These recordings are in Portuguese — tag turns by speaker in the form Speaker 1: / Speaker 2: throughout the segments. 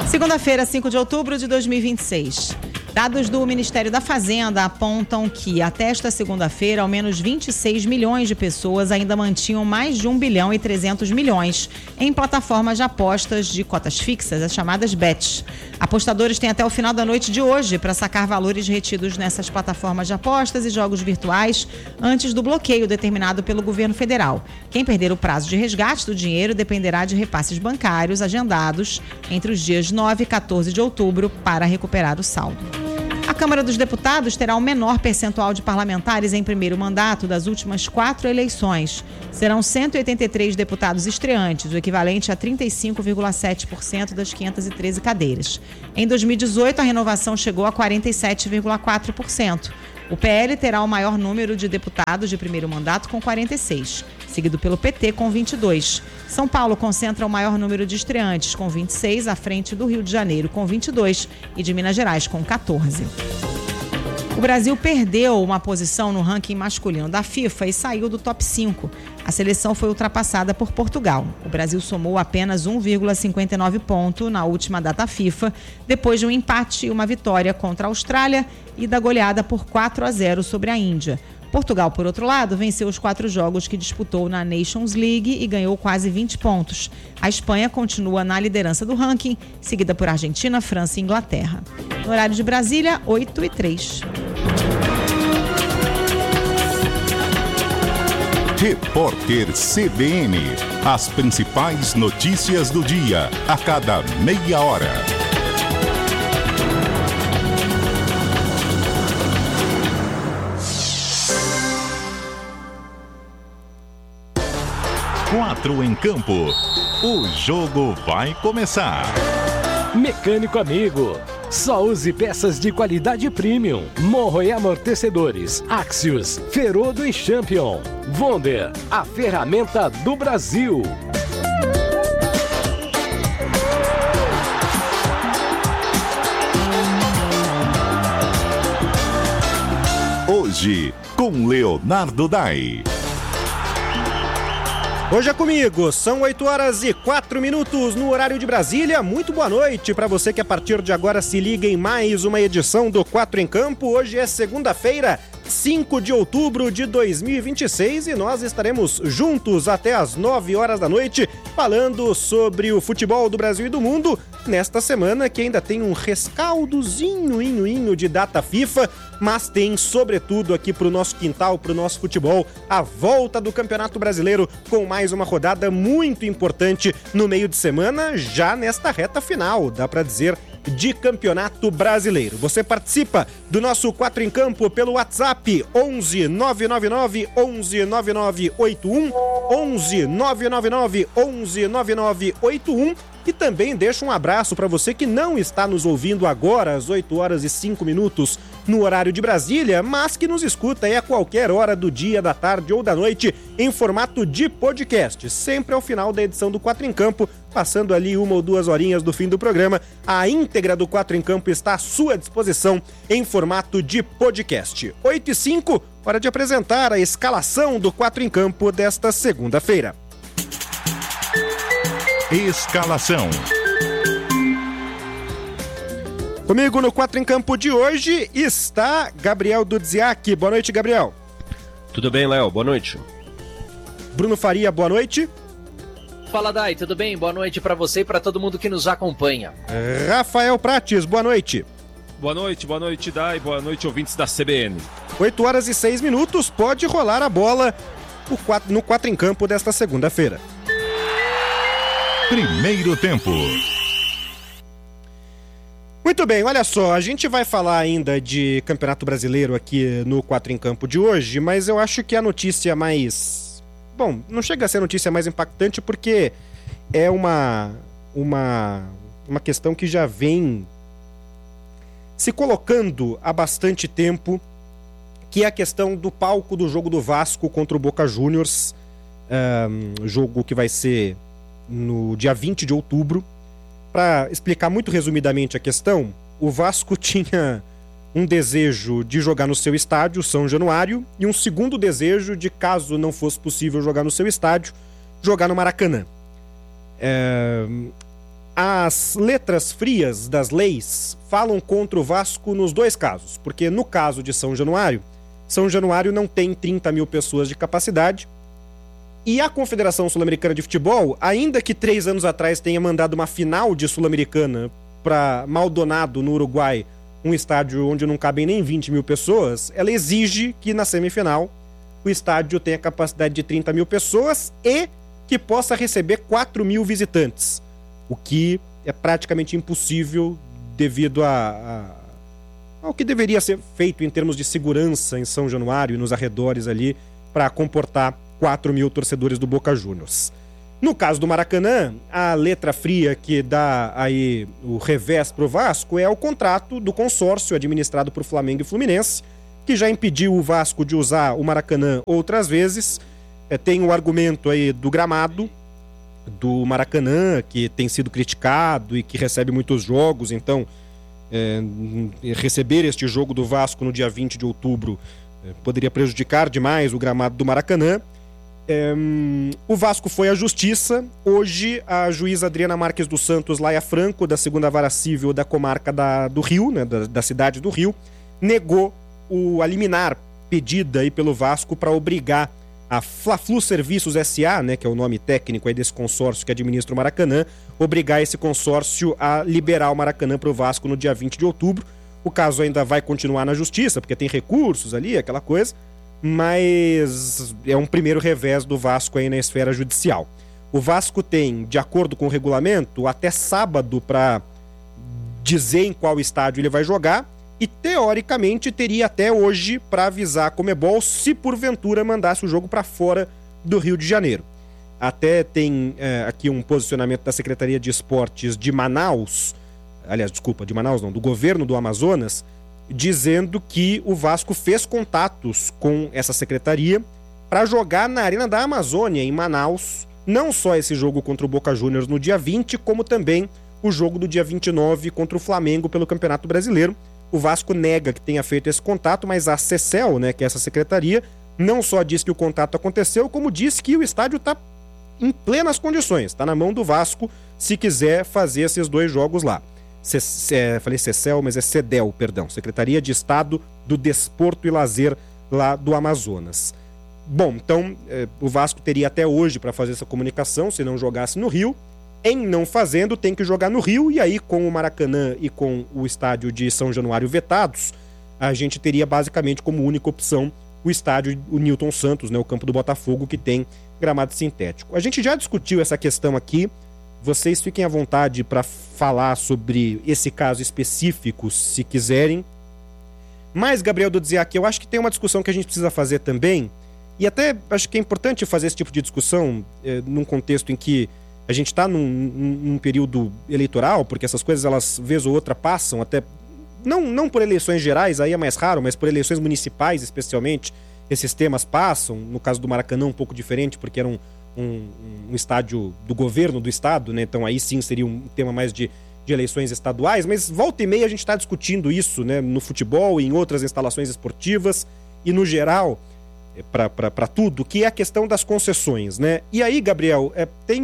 Speaker 1: Segunda-feira, 5 de outubro de 2026. Dados do Ministério da Fazenda apontam que, até esta segunda-feira, ao menos 26 milhões de pessoas ainda mantinham mais de 1 bilhão e 300 milhões em plataformas de apostas de cotas fixas, as chamadas bets. Apostadores têm até o final da noite de hoje para sacar valores retidos nessas plataformas de apostas e jogos virtuais antes do bloqueio determinado pelo governo federal. Quem perder o prazo de resgate do dinheiro dependerá de repasses bancários agendados entre os dias 9 e 14 de outubro para recuperar o saldo. A Câmara dos Deputados terá o menor percentual de parlamentares em primeiro mandato das últimas 4 eleições. Serão 183 deputados estreantes, o equivalente a 35,7% das 513 cadeiras. Em 2018, a renovação chegou a 47,4%. O PL terá o maior número de deputados de primeiro mandato, com 46, seguido pelo PT, com 22. São Paulo concentra o maior número de estreantes, com 26, à frente do Rio de Janeiro, com 22, e de Minas Gerais, com 14. O Brasil perdeu uma posição no ranking masculino da FIFA e saiu do top 5. A seleção foi ultrapassada por Portugal. O Brasil somou apenas 1,59 ponto na última data FIFA, depois de um empate e uma vitória contra a Austrália e da goleada por 4-0 sobre a Índia. Portugal, por outro lado, venceu os 4 jogos que disputou na Nations League e ganhou quase 20 pontos. A Espanha continua na liderança do ranking, seguida por Argentina, França e Inglaterra. No horário de Brasília, 8h03.
Speaker 2: Repórter CBN. As principais notícias do dia, a cada meia hora. Quatro em campo. O jogo vai começar.
Speaker 3: Mecânico amigo. Só use peças de qualidade premium. Morro e amortecedores. Axios, Ferodo e Champion. Wonder, a ferramenta do Brasil.
Speaker 2: Hoje, com Leonardo Dai.
Speaker 4: Hoje é comigo, são 8h04 no horário de Brasília. Muito boa noite para você que a partir de agora se liga em mais uma edição do 4 em Campo. Hoje é segunda-feira, 5 de outubro de 2026 e nós estaremos juntos até às 9 horas da noite falando sobre o futebol do Brasil e do mundo nesta semana que ainda tem um rescaldozinho de data FIFA, mas tem sobretudo aqui pro nosso quintal, pro nosso futebol, a volta do Campeonato Brasileiro com mais uma rodada muito importante no meio de semana, já nesta reta final, dá pra dizer, de Campeonato Brasileiro. Você participa do nosso 4 em Campo pelo WhatsApp 11 999 11 9981 11 999 11 9981 e também deixa um abraço para você que não está nos ouvindo agora às 8h05 no horário de Brasília, mas que nos escuta aí a qualquer hora do dia, da tarde ou da noite em formato de podcast, sempre ao final da edição do 4 em Campo, passando ali 1 ou 2 horinhas do fim do programa. A íntegra do 4 em Campo está à sua disposição em formato de podcast. 8h05, hora de apresentar a escalação do 4 em Campo desta segunda-feira.
Speaker 2: Escalação.
Speaker 4: Comigo no 4 em Campo de hoje está Gabriel Dudziak. Boa noite, Gabriel.
Speaker 5: Tudo bem, Léo? Boa noite.
Speaker 4: Bruno Faria, boa noite.
Speaker 6: Fala, Dai, tudo bem? Boa noite para você e para todo mundo que nos acompanha.
Speaker 4: Rafael Prates, boa noite.
Speaker 7: Boa noite, Dai, boa noite, ouvintes da CBN.
Speaker 4: 8h06, pode rolar a bola no 4 em Campo desta segunda-feira.
Speaker 2: Primeiro tempo.
Speaker 4: Muito bem, olha só, a gente vai falar ainda de Campeonato Brasileiro aqui no 4 em Campo de hoje, mas eu acho que a notícia mais... Bom, não chega a ser a notícia mais impactante porque é uma questão que já vem se colocando há bastante tempo, que é a questão do palco do jogo do Vasco contra o Boca Juniors, jogo que vai ser no dia 20 de outubro. Para explicar muito resumidamente a questão, o Vasco tinha um desejo de jogar no seu estádio, São Januário, e um segundo desejo de, caso não fosse possível jogar no seu estádio, jogar no Maracanã. as letras frias das leis falam contra o Vasco nos dois casos, porque no caso de São Januário não tem 30 mil pessoas de capacidade, e a Confederação Sul-Americana de Futebol, ainda que 3 anos atrás tenha mandado uma final de Sul-Americana para Maldonado, no Uruguai, um estádio onde não cabem nem 20 mil pessoas, ela exige que na semifinal o estádio tenha capacidade de 30 mil pessoas e que possa receber 4 mil visitantes, o que é praticamente impossível devido ao que deveria ser feito em termos de segurança em São Januário e nos arredores ali para comportar 4 mil torcedores do Boca Juniors. No caso do Maracanã, a letra fria que dá aí o revés pro Vasco é o contrato do consórcio administrado por Flamengo e Fluminense, que já impediu o Vasco de usar o Maracanã outras vezes. Tem o argumento aí do gramado do Maracanã, que tem sido criticado e que recebe muitos jogos, então receber este jogo do Vasco no dia 20 de outubro poderia prejudicar demais o gramado do Maracanã. O Vasco foi à justiça. Hoje a juíza Adriana Marques dos Santos Laia Franco, da 2ª Vara Civil da comarca do Rio, né, da cidade do Rio, negou a liminar pedida aí pelo Vasco para obrigar a Fla-Flu Serviços S.A., né, que é o nome técnico aí desse consórcio que administra o Maracanã, obrigar esse consórcio a liberar o Maracanã para o Vasco no dia 20 de outubro. O caso ainda vai continuar na justiça, porque tem recursos ali, aquela coisa, mas é um primeiro revés do Vasco aí na esfera judicial. O Vasco tem, de acordo com o regulamento, até sábado para dizer em qual estádio ele vai jogar e, teoricamente, teria até hoje para avisar a Conmebol se, porventura, mandasse o jogo para fora do Rio de Janeiro. Até tem aqui um posicionamento da Secretaria de Esportes de Manaus, de Manaus não, do governo do Amazonas, dizendo que o Vasco fez contatos com essa secretaria para jogar na Arena da Amazônia, em Manaus, não só esse jogo contra o Boca Juniors no dia 20, como também o jogo do dia 29 contra o Flamengo pelo Campeonato Brasileiro. O Vasco nega que tenha feito esse contato, mas a CECEL, né, que é essa secretaria, não só diz que o contato aconteceu, como diz que o estádio está em plenas condições, está na mão do Vasco se quiser fazer esses 2 jogos lá. Falei CECEL, mas é CEDEL, perdão, Secretaria de Estado do Desporto e Lazer lá do Amazonas. Bom, então o Vasco teria até hoje para fazer essa comunicação, se não jogasse no Rio. Em não fazendo, tem que jogar no Rio, e aí com o Maracanã e com o estádio de São Januário vetados, a gente teria basicamente como única opção o estádio, o Newton Santos, né, o campo do Botafogo, que tem gramado sintético. A gente já discutiu essa questão aqui. Vocês fiquem à vontade para falar sobre esse caso específico, se quiserem. Mas, Gabriel Dudziak, eu acho que tem uma discussão que a gente precisa fazer também, e até acho que é importante fazer esse tipo de discussão num contexto em que a gente está num período eleitoral, porque essas coisas, elas, vez ou outra, passam, até não por eleições gerais, aí é mais raro, mas por eleições municipais, especialmente, esses temas passam. No caso do Maracanã, um pouco diferente, porque era um estádio do governo do estado, né? Então aí sim seria um tema mais de eleições estaduais, mas volta e meia a gente está discutindo isso, né? No futebol e em outras instalações esportivas e no geral, para tudo, que é a questão das concessões, né? E aí, Gabriel, tem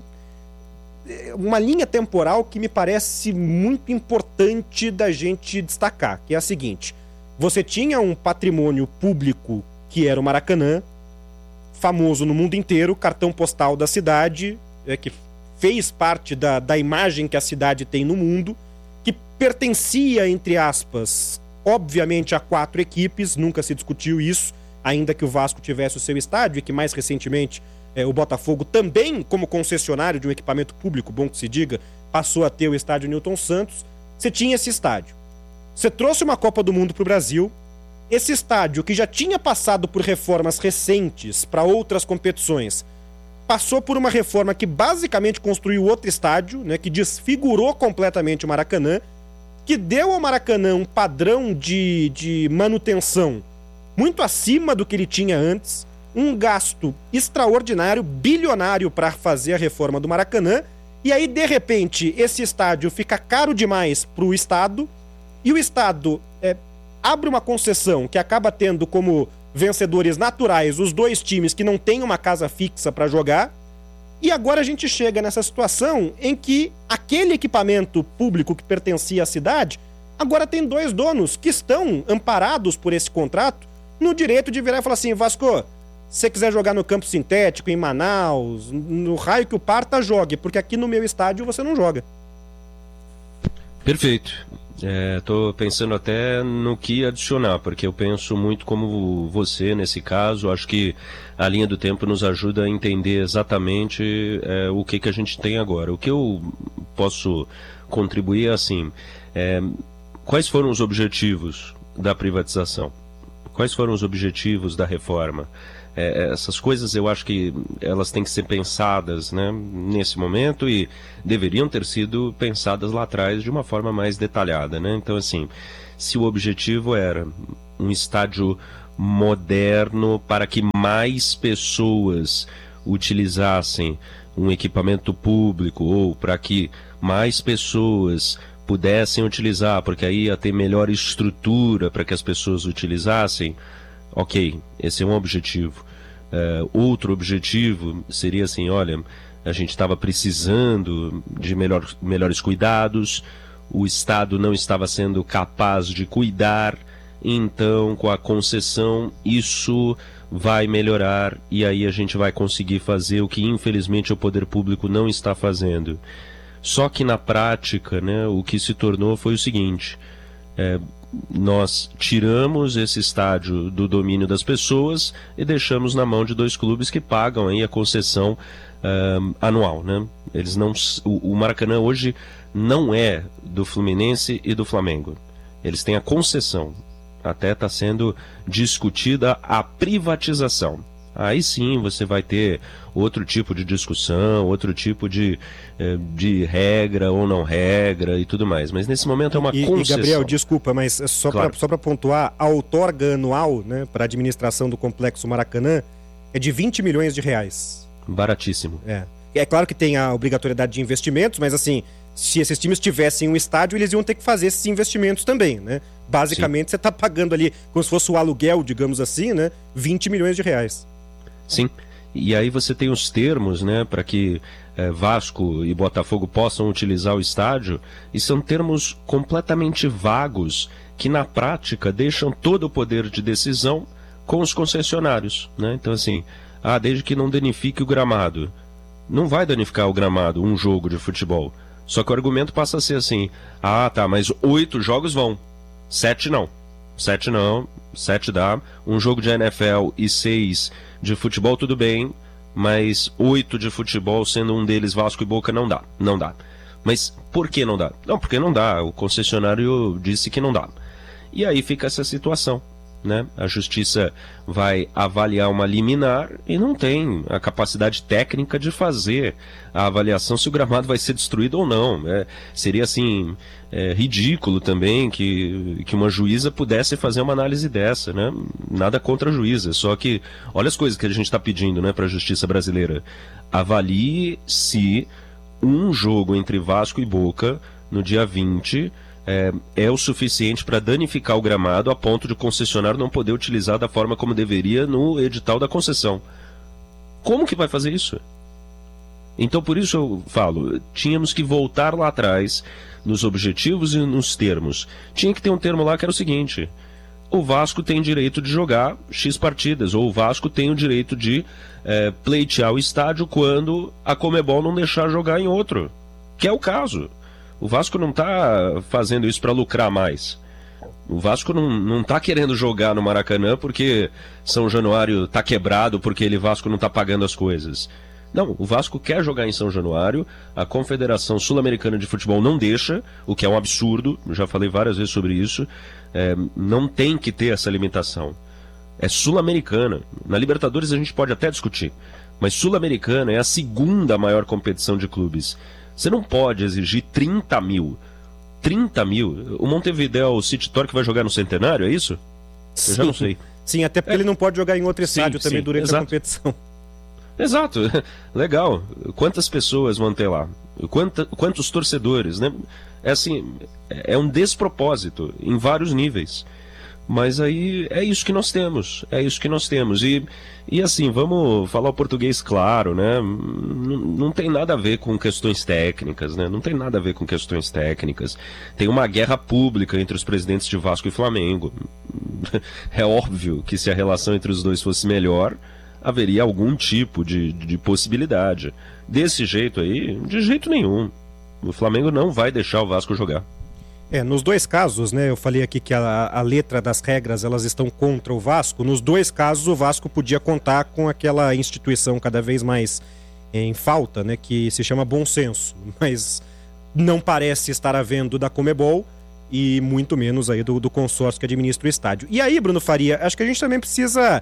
Speaker 4: uma linha temporal que me parece muito importante da gente destacar, que é a seguinte: você tinha um patrimônio público que era o Maracanã, famoso no mundo inteiro, cartão postal da cidade, que fez parte da imagem que a cidade tem no mundo, que pertencia, entre aspas, obviamente a 4 equipes, nunca se discutiu isso, ainda que o Vasco tivesse o seu estádio, e que mais recentemente o Botafogo também, como concessionário de um equipamento público, bom que se diga, passou a ter o estádio Newton Santos. Você tinha esse estádio. Você trouxe uma Copa do Mundo para o Brasil. Esse estádio, que já tinha passado por reformas recentes para outras competições, passou por uma reforma que basicamente construiu outro estádio, né, que desfigurou completamente o Maracanã, que deu ao Maracanã um padrão de manutenção muito acima do que ele tinha antes, um gasto extraordinário, bilionário para fazer a reforma do Maracanã, e aí, de repente, esse estádio fica caro demais para o Estado, e o Estado abre uma concessão que acaba tendo como vencedores naturais os 2 times que não têm uma casa fixa para jogar, E agora a gente chega nessa situação em que aquele equipamento público que pertencia à cidade agora tem 2 donos que estão amparados por esse contrato no direito de virar e falar assim: Vasco, se você quiser jogar no campo sintético, em Manaus, no raio que o parta, jogue, porque aqui no meu estádio você não joga.
Speaker 5: Perfeito. Tô pensando até no que adicionar, porque eu penso muito como você nesse caso. Acho que a linha do tempo nos ajuda a entender exatamente o que a gente tem agora. O que eu posso contribuir é assim: quais foram os objetivos da privatização? Quais foram os objetivos da reforma? Essas coisas eu acho que elas têm que ser pensadas, né, nesse momento, e deveriam ter sido pensadas lá atrás de uma forma mais detalhada, né? Então, assim, se o objetivo era um estádio moderno para que mais pessoas utilizassem um equipamento público, ou para que mais pessoas pudessem utilizar, porque aí ia ter melhor estrutura para que as pessoas utilizassem, ok, esse é um objetivo. Outro objetivo seria assim: olha, a gente estava precisando de melhores cuidados, o Estado não estava sendo capaz de cuidar, então com a concessão isso vai melhorar e aí a gente vai conseguir fazer o que infelizmente o poder público não está fazendo. Só que na prática, né, o que se tornou foi o seguinte: nós tiramos esse estádio do domínio das pessoas e deixamos na mão de 2 clubes que pagam aí a concessão anual, né? Eles não, o Maracanã hoje não é do Fluminense e do Flamengo. Eles têm a concessão. Até está sendo discutida a privatização. Aí sim você vai ter outro tipo de discussão, outro tipo de regra ou não regra e tudo mais. Mas nesse momento é uma concessão. E Gabriel,
Speaker 4: desculpa, mas só
Speaker 5: claro,
Speaker 4: para pontuar, a outorga anual, né, para a administração do Complexo Maracanã é de 20 milhões de reais.
Speaker 5: Baratíssimo.
Speaker 4: É claro que tem a obrigatoriedade de investimentos, mas assim, se esses times tivessem um estádio, eles iam ter que fazer esses investimentos também, né? Basicamente, sim, você está pagando ali, como se fosse o aluguel, digamos assim, né, 20 milhões de reais.
Speaker 5: Sim, e aí você tem os termos, né, para que Vasco e Botafogo possam utilizar o estádio, e são termos completamente vagos, que na prática deixam todo o poder de decisão com os concessionários, né? Então assim, desde que não danifique o gramado. Não vai danificar o gramado um jogo de futebol, só que o argumento passa a ser assim: mas 8 jogos vão, 7 não. 7 não, 7 dá. Um jogo de NFL e 6 de futebol, tudo bem, mas 8 de futebol, sendo um deles Vasco e Boca, não dá. Não dá. Mas por que não dá? Não, porque não dá. O concessionário disse que não dá. E aí fica essa situação, né? A justiça vai avaliar uma liminar e não tem a capacidade técnica de fazer a avaliação se o gramado vai ser destruído ou não. Seria assim ridículo também que uma juíza pudesse fazer uma análise dessa, né? Nada contra a juíza, só que olha as coisas que a gente está pedindo, né, para a justiça brasileira. Avalie se um jogo entre Vasco e Boca no dia 20 é o suficiente para danificar o gramado a ponto de o concessionário não poder utilizar da forma como deveria no edital da concessão. Como que vai fazer isso? Então, por isso eu falo, tínhamos que voltar lá atrás nos objetivos e nos termos. Tinha que ter um termo lá que era o seguinte: o Vasco tem direito de jogar X partidas, ou o Vasco tem o direito de pleitear o estádio quando a Conmebol não deixar jogar em outro, que é o caso. O Vasco não está fazendo isso para lucrar mais. O Vasco não está querendo jogar no Maracanã porque São Januário está quebrado, porque Vasco não está pagando as coisas. Não, o Vasco quer jogar em São Januário, a Confederação Sul-Americana de Futebol não deixa, o que é um absurdo, já falei várias vezes sobre isso. Não tem que ter essa limitação. É Sul-Americana. Na Libertadores a gente pode até discutir, mas Sul-Americana é a segunda maior competição de clubes. Você não pode exigir 30 mil. 30 mil? O Montevideo City Torque vai jogar no Centenário, é isso?
Speaker 4: Sim.
Speaker 5: Eu já não sei.
Speaker 4: Sim, até porque ele não pode jogar em outro estádio também durante
Speaker 5: exato.
Speaker 4: A competição.
Speaker 5: Exato, legal. Quantas pessoas vão ter lá? Quantos torcedores, né? É assim, é um despropósito em vários níveis. Mas aí é isso que nós temos, E assim, vamos falar o português claro, né? Não tem nada a ver com questões técnicas, né? Tem uma guerra pública entre os presidentes de Vasco e Flamengo. É óbvio que se a relação entre os dois fosse melhor, haveria algum tipo de possibilidade. Desse jeito aí, de jeito nenhum. O Flamengo não vai deixar o Vasco jogar.
Speaker 4: Nos dois casos, né, eu falei aqui que a letra das regras, elas estão contra o Vasco. Nos dois casos, o Vasco podia contar com aquela instituição cada vez mais em falta, né, que se chama bom senso, mas não parece estar havendo da Conmebol e muito menos aí do consórcio que administra o estádio. E aí, Bruno Faria, acho que a gente também precisa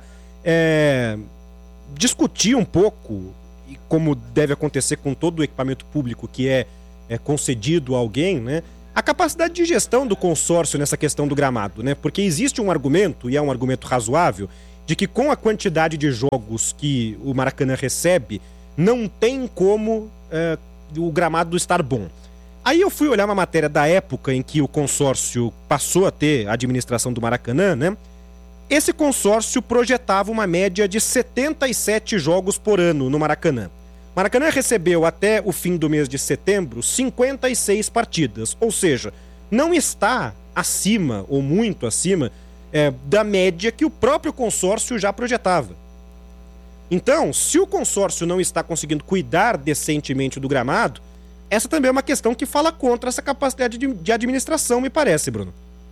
Speaker 4: discutir um pouco, como deve acontecer com todo o equipamento público que é concedido a alguém, né, a capacidade de gestão do consórcio nessa questão do gramado, né? Porque existe um argumento, e é um argumento razoável, de que com a quantidade de jogos que o Maracanã recebe, não tem como o gramado estar bom. Aí eu fui olhar uma matéria da época em que o consórcio passou a ter a administração do Maracanã, né? Esse consórcio projetava uma média de 77 jogos por ano no Maracanã. Maracanã recebeu até o fim do mês de setembro 56 partidas, ou seja, não está acima ou muito acima da média que o próprio consórcio já projetava. Então, se o consórcio não está conseguindo cuidar decentemente do gramado, essa também é uma questão que fala contra essa capacidade de administração, me parece, Bruno.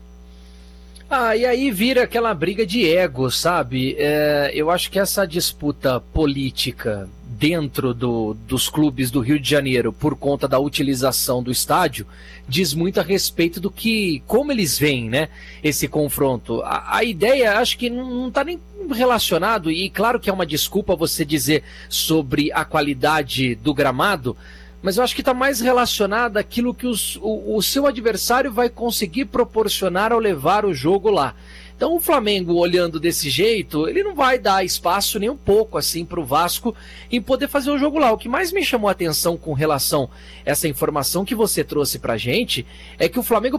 Speaker 6: E aí vira aquela briga de ego, sabe? Eu acho que essa disputa política dentro dos clubes do Rio de Janeiro por conta da utilização do estádio diz muito a respeito do que, como eles veem, né, esse confronto. A ideia, acho que não está nem relacionado, e claro que é uma desculpa você dizer sobre a qualidade do gramado, mas eu acho que está mais relacionado àquilo que o seu adversário vai conseguir proporcionar ao levar o jogo lá. Então o Flamengo, olhando desse jeito, ele não vai dar espaço nem um pouco assim para o Vasco em poder fazer o jogo lá. O que mais me chamou a atenção com relação a essa informação que você trouxe para a gente é que o Flamengo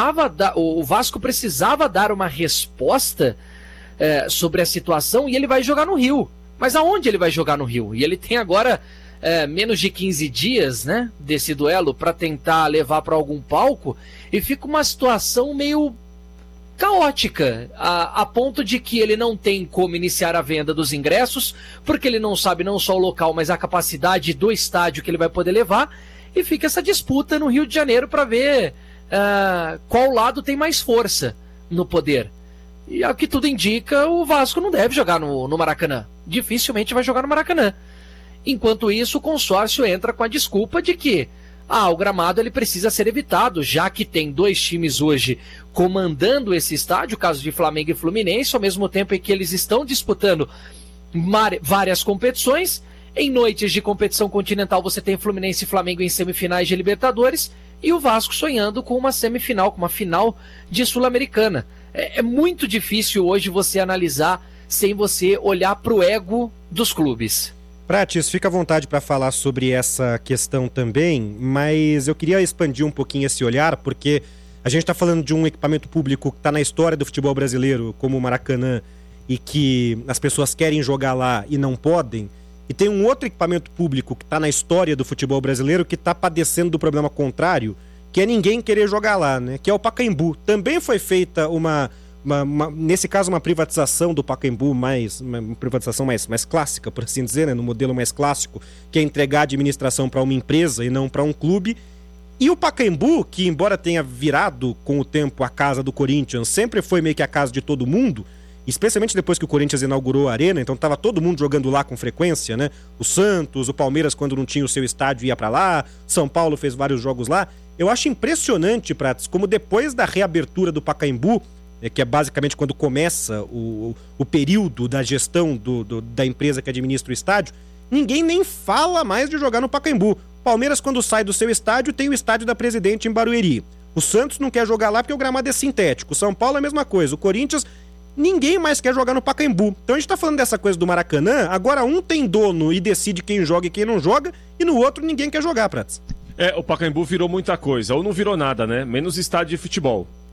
Speaker 6: o Vasco precisava dar uma resposta sobre a situação e ele vai jogar no Rio. Mas aonde ele vai jogar no Rio? E ele tem agora menos de 15 dias, né, desse duelo para tentar levar para algum palco, e fica uma situação meio caótica, a ponto de que ele não tem como iniciar a venda dos ingressos, porque ele não sabe não só o local, mas a capacidade do estádio que ele vai poder levar, e fica essa disputa no Rio de Janeiro para ver qual lado tem mais força no poder. E ao que tudo indica, o Vasco não deve jogar no Maracanã. Dificilmente vai jogar no Maracanã. Enquanto isso, o consórcio entra com a desculpa de que o gramado ele precisa ser evitado, já que tem dois times hoje comandando esse estádio, o caso de Flamengo e Fluminense, ao mesmo tempo em que eles estão disputando várias competições. Em noites de competição continental você tem Fluminense e Flamengo em semifinais de Libertadores e o Vasco sonhando com uma semifinal, com uma final de Sul-Americana. É muito difícil hoje você analisar sem você olhar para o ego dos clubes.
Speaker 4: Prates, fica à vontade para falar sobre essa questão também, mas eu queria expandir um pouquinho esse olhar, porque a gente está falando de um equipamento público que está na história do futebol brasileiro, como o Maracanã, e que as pessoas querem jogar lá e não podem, e tem um outro equipamento público que está na história do futebol brasileiro que está padecendo do problema contrário, que é ninguém querer jogar lá, né? Que é o Pacaembu. Também foi feita nesse caso, uma privatização do Pacaembu, uma privatização mais clássica, por assim dizer, né? No modelo mais clássico, que é entregar a administração para uma empresa e não para um clube. E o Pacaembu, que embora tenha virado com o tempo a casa do Corinthians, sempre foi meio que a casa de todo mundo, especialmente depois que o Corinthians inaugurou a Arena, então estava todo mundo jogando lá com frequência, né? O Santos, o Palmeiras, quando não tinha o seu estádio, ia para lá, São Paulo fez vários jogos lá. Eu acho impressionante, Prates, como depois da reabertura do Pacaembu, que é basicamente quando começa o período da gestão da empresa que administra o estádio, ninguém nem fala mais de jogar no Pacaembu. Palmeiras, quando sai do seu estádio, tem o estádio da Presidente em Barueri. O Santos não quer jogar lá porque o gramado é sintético. O São Paulo é a mesma coisa. O Corinthians, ninguém mais quer jogar no Pacaembu. Então a gente tá falando dessa coisa do Maracanã, agora um tem dono e decide quem joga e quem não joga, e no outro ninguém quer jogar, Prates.
Speaker 7: O Pacaembu virou muita coisa, ou não virou nada, né? Menos estádio de futebol.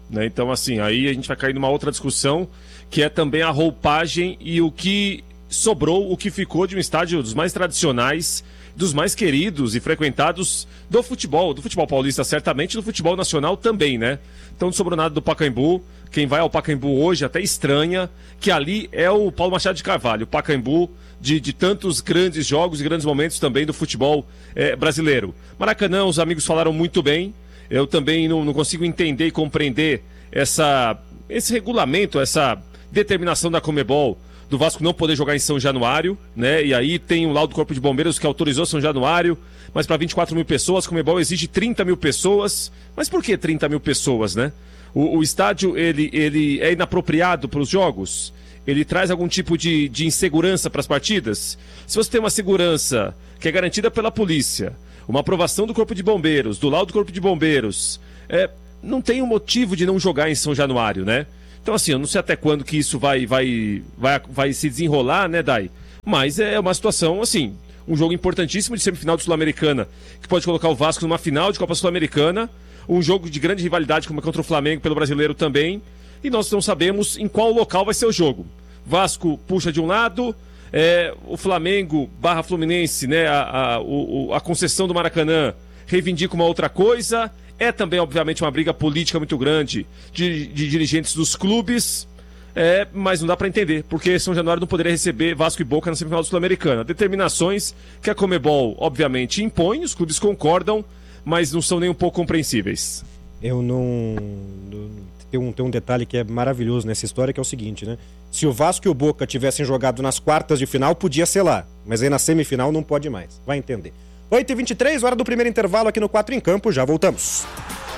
Speaker 7: né? Então, assim, aí a gente vai cair numa outra discussão, que é também a roupagem e o que sobrou, o que ficou de um estádio dos mais tradicionais, dos mais queridos e frequentados do futebol paulista certamente, do futebol nacional também, né? Então não sobrou nada do Pacaembu. Quem vai ao Pacaembu hoje até estranha, que ali é o Paulo Machado de Carvalho, o Pacaembu de tantos grandes jogos e grandes momentos também do futebol brasileiro. Maracanã, os amigos falaram muito bem, eu também não consigo entender e compreender esse regulamento, essa determinação da Conmebol do Vasco não poder jogar em São Januário, né? E aí tem um laudo do Corpo de Bombeiros que autorizou São Januário, mas para 24 mil pessoas, a Conmebol exige 30 mil pessoas. Mas por que 30 mil pessoas, né? O estádio, ele é inapropriado para os jogos? Ele traz algum tipo de insegurança para as partidas? Se você tem uma segurança que é garantida pela polícia, uma aprovação do Corpo de Bombeiros, do laudo do Corpo de Bombeiros, não tem um motivo de não jogar em São Januário, né? Então, assim, eu não sei até quando que isso vai se desenrolar, né, Dai? Mas é uma situação, assim, um jogo importantíssimo de semifinal de Sul-Americana, que pode colocar o Vasco numa final de Copa Sul-Americana, um jogo de grande rivalidade como é contra o Flamengo pelo Brasileiro também, e nós não sabemos em qual local vai ser o jogo. Vasco puxa de um lado, o Flamengo / Fluminense, né, a concessão do Maracanã reivindica uma outra coisa. É também, obviamente, uma briga política muito grande de dirigentes dos clubes, mas não dá para entender, porque São Januário não poderia receber Vasco e Boca na semifinal Sul-Americana. Determinações que a Conmebol, obviamente, impõe, os clubes concordam, mas não são nem um pouco compreensíveis.
Speaker 4: Eu não... Tem um detalhe que é maravilhoso nessa história, que é o seguinte, né? Se o Vasco e o Boca tivessem jogado nas quartas de final, podia ser lá, mas aí na semifinal não pode mais. Vai entender. 8h23, hora do primeiro intervalo aqui no 4 em Campo, já voltamos.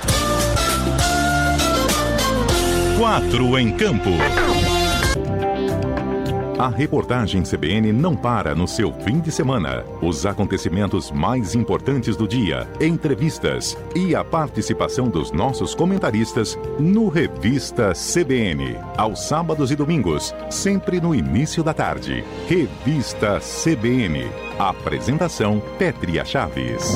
Speaker 2: 4 em Campo. A reportagem CBN não para no seu fim de semana. Os acontecimentos mais importantes do dia, entrevistas e a participação dos nossos comentaristas no Revista CBN. Aos sábados e domingos, sempre no início da tarde. Revista CBN. Apresentação Pétria Chaves.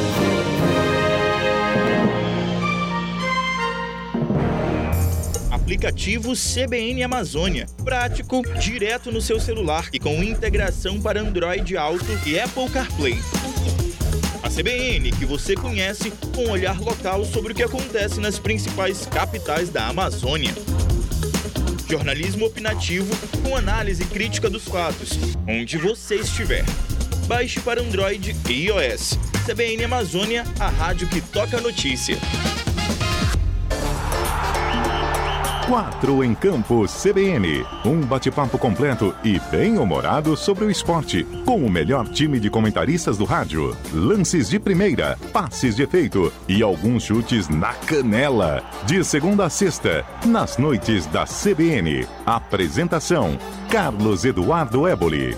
Speaker 8: Aplicativo CBN Amazônia. Prático, direto no seu celular e com integração para Android Auto e Apple CarPlay. A CBN que você conhece com um olhar local sobre o que acontece nas principais capitais da Amazônia. Jornalismo opinativo com análise crítica dos fatos, onde você estiver. Baixe para Android e iOS. CBN Amazônia, a rádio que toca a notícia.
Speaker 2: 4 em Campo CBN. Um bate-papo completo e bem-humorado sobre o esporte, com o melhor time de comentaristas do rádio. Lances de primeira, passes de efeito e alguns chutes na canela. De segunda a sexta, nas noites da CBN. Apresentação: Carlos Eduardo Éboli.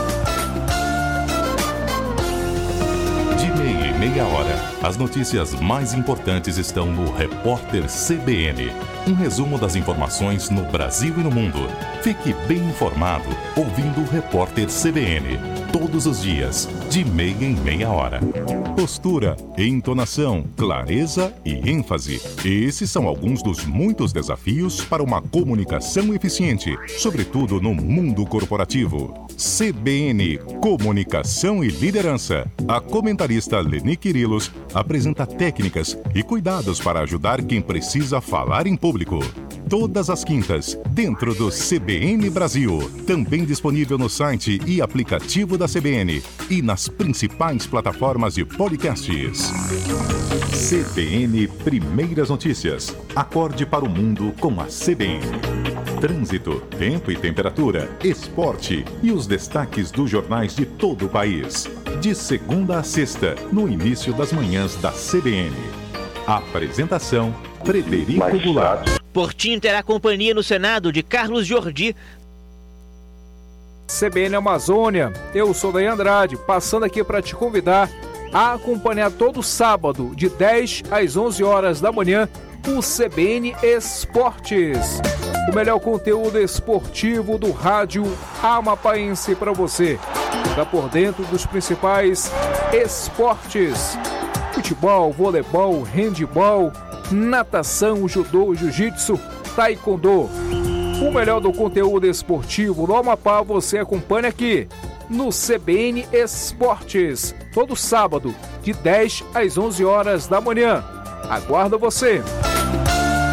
Speaker 9: De meia hora, as notícias mais importantes estão no Repórter CBN. Um resumo das informações no Brasil e no mundo. Fique bem informado ouvindo o Repórter CBN. Todos os dias, de meia em meia hora.
Speaker 2: Postura, entonação, clareza e ênfase. Esses são alguns dos muitos desafios para uma comunicação eficiente, sobretudo no mundo corporativo. CBN, Comunicação e Liderança. A comentarista Leni Quirilos apresenta técnicas e cuidados para ajudar quem precisa falar em público. Todas as quintas, dentro do CBN Brasil. Também disponível no site e aplicativo da CBN e nas principais plataformas de podcasts. CBN Primeiras Notícias. Acorde para o mundo com a CBN. Trânsito, tempo e temperatura, esporte e os destaques dos jornais de todo o país. De segunda a sexta, no início das manhãs da CBN. Apresentação: Frederico Goulart.
Speaker 10: Portinho terá companhia no Senado de Carlos Jordi.
Speaker 11: CBN Amazônia, eu sou Daí Andrade, passando aqui para te convidar a acompanhar todo sábado, de 10 às 11 horas da manhã, o CBN Esportes. O melhor conteúdo esportivo do rádio amapaense para você. Está por dentro dos principais esportes. futebol, voleibol, handebol, natação, judô, jiu-jitsu, taekwondo. O melhor do conteúdo esportivo no Amapá você acompanha aqui no CBN Esportes, todo sábado, de 10 às 11 horas da manhã. Aguardo você!